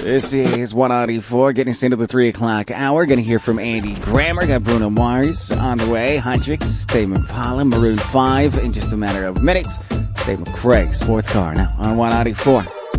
This is 194, getting us into the 3 o'clock hour. Going to hear from Andy Grammer. Got Bruno Mars on the way. Hendrix, Tame Impala, Maroon 5 in just a matter of minutes. Dave McCrae, Sports Car, now on 194.